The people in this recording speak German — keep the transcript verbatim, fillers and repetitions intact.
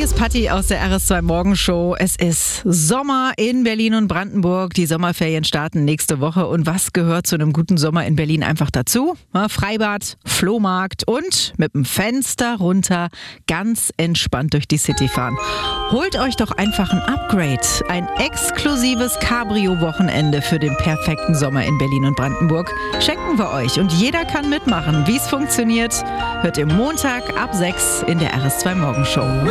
Hier ist Patti aus der R S zwei Morgenshow. Es ist Sommer in Berlin und Brandenburg. Die Sommerferien starten nächste Woche. Und was gehört zu einem guten Sommer in Berlin einfach dazu? Freibad, Flohmarkt und mit dem Fenster runter ganz entspannt durch die City fahren. Holt euch doch einfach ein Upgrade. Ein exklusives Cabrio-Wochenende für den perfekten Sommer in Berlin und Brandenburg schenken wir euch. Und jeder kann mitmachen. Wie es funktioniert, hört ihr Montag ab sechs in der R S zwei Morgenshow.